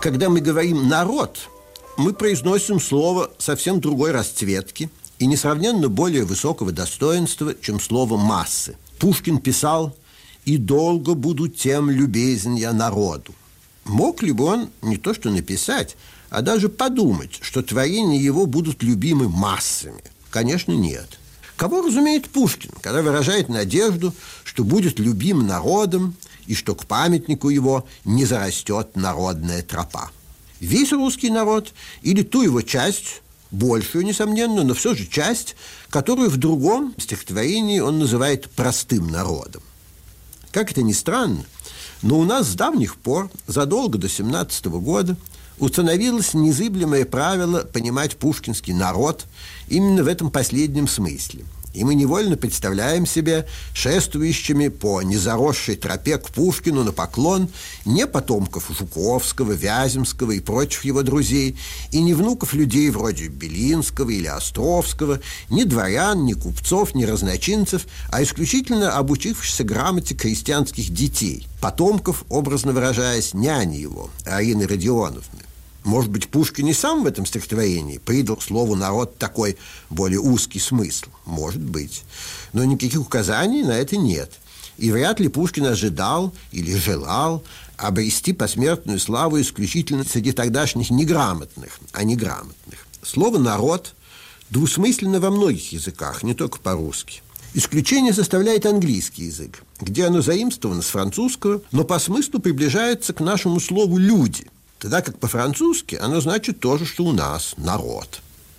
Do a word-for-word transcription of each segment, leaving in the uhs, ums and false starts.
Когда мы говорим «народ», мы произносим слово совсем другой расцветки и несравненно более высокого достоинства, чем слово «массы». Пушкин писал: «И долго буду тем любезен я народу». Мог ли бы он не то что написать, а даже подумать, что творения его будут любимы массами? Конечно, нет. Кого разумеет Пушкин, когда выражает надежду, что будет любим народом и что к памятнику его не зарастет народная тропа? Весь русский народ или ту его часть, большую, несомненно, но все же часть, которую в другом стихотворении он называет простым народом. Как это ни странно, но у нас с давних пор, задолго до семнадцатого года, установилось незыблемое правило понимать пушкинский народ именно в этом последнем смысле. И мы невольно представляем себе шествующими по незаросшей тропе к Пушкину на поклон не потомков Жуковского, Вяземского и прочих его друзей, и не внуков людей вроде Белинского или Островского, ни дворян, ни купцов, ни разночинцев, а исключительно обучившихся грамоте крестьянских детей, потомков, образно выражаясь, няни его, Арины Родионовны. Может быть, Пушкин и сам в этом стихотворении придал слову «народ» такой более узкий смысл? Может быть. Но никаких указаний на это нет. И вряд ли Пушкин ожидал или желал обрести посмертную славу исключительно среди тогдашних неграмотных, а не грамотных. Слово «народ» двусмысленно во многих языках, не только по-русски. Исключение составляет английский язык, где оно заимствовано с французского, но по смыслу приближается к нашему слову «люди», тогда как по-французски оно значит то же, что у нас – народ.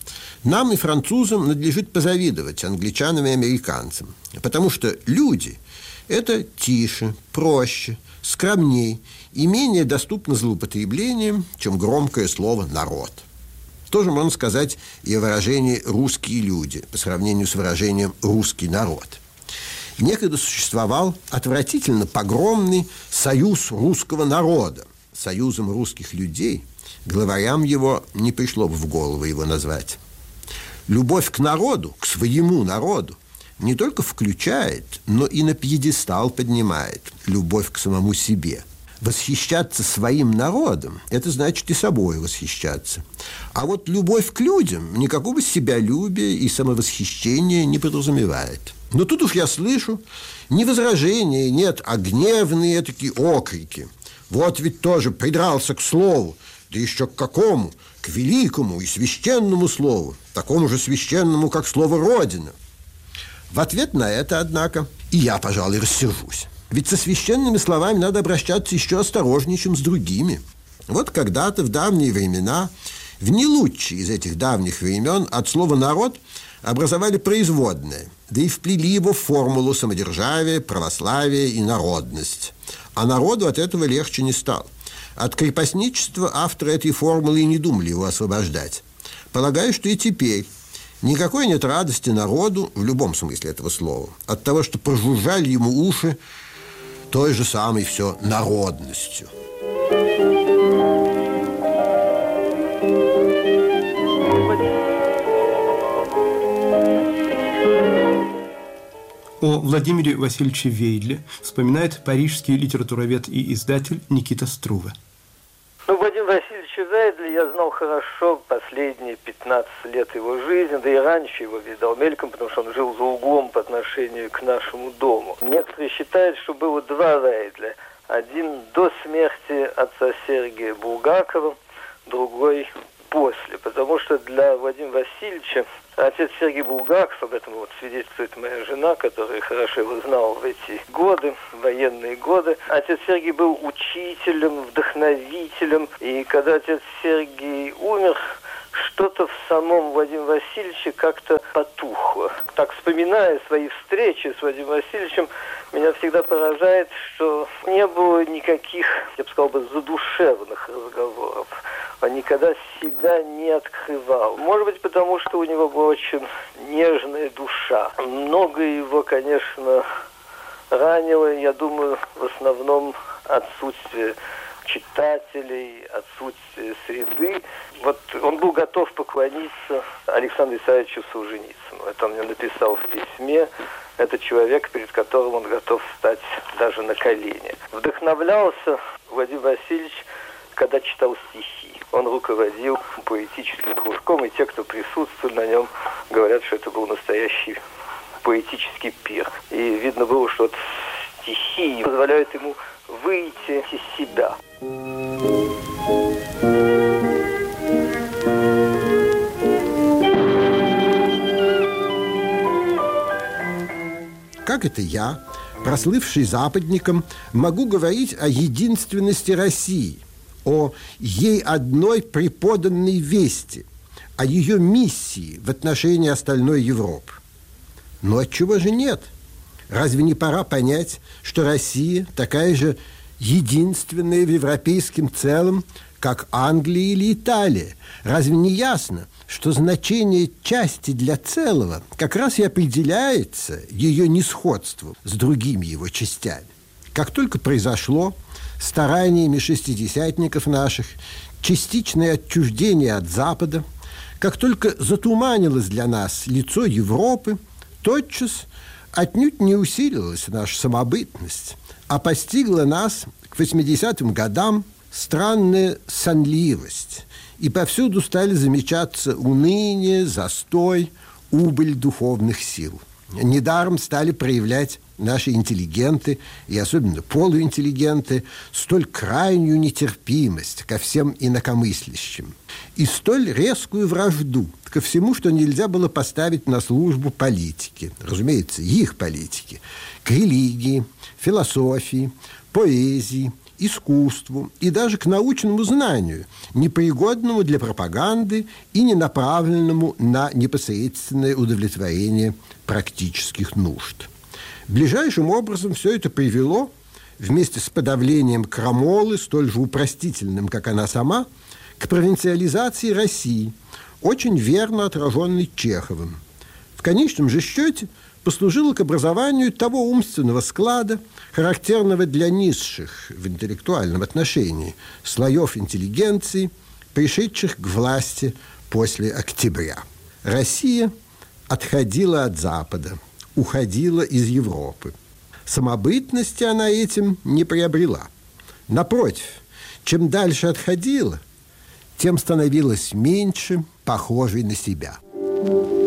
Нам и французам надлежит позавидовать англичанам и американцам, потому что люди – это тише, проще, скромней и менее доступно злоупотреблением, чем громкое слово «народ». Тоже можно сказать и о выражении «русские люди» по сравнению с выражением «русский народ». Некогда существовал отвратительно погромный союз русского народа. Союзом русских людей главарям его не пришло бы в голову его назвать. Любовь к народу, к своему народу, не только включает, но и на пьедестал поднимает любовь к самому себе. Восхищаться своим народом – это значит и собой восхищаться. А вот любовь к людям никакого себялюбия и самовосхищения не подразумевает. Но тут уж я слышу не возражения, нет, а гневные такие окрики. Вот ведь тоже придрался к слову, да еще к какому? К великому и священному слову, такому же священному, как слово «Родина». В ответ на это, однако, и я, пожалуй, рассержусь. Ведь со священными словами надо обращаться еще осторожнее, чем с другими. Вот когда-то, в давние времена, в не лучшие из этих давних времен от слова «народ» образовали производное, да и вплели его в формулу самодержавия, православия и народность. А народу от этого легче не стало. От крепостничества авторы этой формулы и не думали его освобождать. Полагаю, что и теперь никакой нет радости народу, в любом смысле этого слова, от того, что прожужжали ему уши той же самой все народностью. О Владимире Васильевиче Вейдле вспоминает парижский литературовед и издатель Никита Струве. Ну, Владимир Васильевич Вейдля я знал хорошо последние пятнадцать лет его жизни, да и раньше его видал мельком, потому что он жил за углом по отношению к нашему дому. Некоторые считают, что было два Вейдля. Один до смерти отца Сергия Булгакова, другой после, потому что для Владимира Васильевича отец Сергий Булгаков, об этом вот свидетельствует моя жена, которая хорошо его знала в эти годы, военные годы. Отец Сергий был учителем, вдохновителем, и когда отец Сергий умер, что-то в самом Владимире Васильевиче как-то потухло. Так, вспоминая свои встречи с Владимиром Васильевичем, меня всегда поражает, что не было никаких, я бы сказал бы, задушевных разговоров. Он никогда себя не открывал. Может быть, потому что у него была очень нежная душа. Многое его, конечно, ранило, я думаю, в основном отсутствие читателей, отсутствие среды. Вот он был готов поклониться Александру Исаевичу Солженицыну. Это он мне написал в письме. Это человек, перед которым он готов встать даже на колени. Вдохновлялся Владимир Васильевич когда читал стихи. Он руководил поэтическим кружком, и те, кто присутствовали на нем, говорят, что это был настоящий поэтический пир. И видно было, что вот стихи позволяют ему выйти из себя. Как это я, прослывший западником, могу говорить о единственности России, о ей одной преподанной вести, о ее миссии в отношении остальной Европы? Но отчего же нет? Разве не пора понять, что Россия такая же единственная в европейском целом, как Англия или Италия? Разве не ясно, что значение части для целого как раз и определяется ее несходством с другими его частями? Как только произошло стараниями шестидесятников наших частичное отчуждение от Запада, как только затуманилось для нас лицо Европы, тотчас отнюдь не усилилась наша самобытность, а постигла нас к восьмидесятым годам странная сонливость, и повсюду стали замечаться уныние, застой, убыль духовных сил. Недаром стали проявлять наши интеллигенты, и особенно полуинтеллигенты, столь крайнюю нетерпимость ко всем инакомыслящим и столь резкую вражду ко всему, что нельзя было поставить на службу политики, разумеется, их политики, к религии, философии, поэзии, искусству и даже к научному знанию, непригодному для пропаганды и не направленному на непосредственное удовлетворение практических нужд. Ближайшим образом все это привело, вместе с подавлением крамолы, столь же упростительным, как она сама, к провинциализации России, очень верно отраженной Чеховым. В конечном же счете послужило к образованию того умственного склада, характерного для низших в интеллектуальном отношении слоев интеллигенции, пришедших к власти после октября. Россия отходила от Запада, уходила из Европы. Самобытности она этим не приобрела. Напротив, чем дальше отходила, тем становилась меньше похожей на себя.